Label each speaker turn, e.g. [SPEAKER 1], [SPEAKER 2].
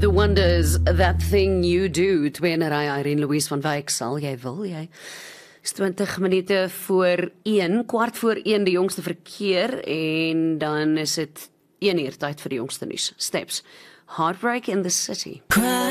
[SPEAKER 1] The Wonders, That Thing You Do, twee in 'n ry, Irene Louise van Wyk, sal jy wil jy? Is 20 minute voor 1, kwart voor 1 die jongste verkeer, en dan is dit 1 uur tyd vir die jongste nuus. Steps, Heartbreak in the City.